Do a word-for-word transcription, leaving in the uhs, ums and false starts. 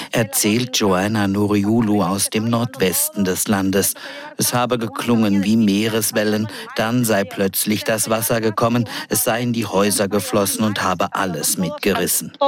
erzählt Joanna Nuriulu aus dem Nordwesten des Landes. Es habe geklungen wie Meereswellen, dann sei plötzlich das Wasser gekommen, es sei in die Häuser geflossen und habe alles mitgerissen.